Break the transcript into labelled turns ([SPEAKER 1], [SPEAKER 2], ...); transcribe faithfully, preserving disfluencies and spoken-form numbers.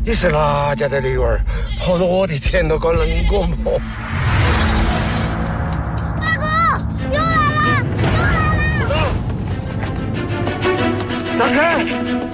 [SPEAKER 1] 你是哪家的女儿？跑到我的田头搞冷锅馍。
[SPEAKER 2] 大哥，又来了，又来了！
[SPEAKER 1] 打开！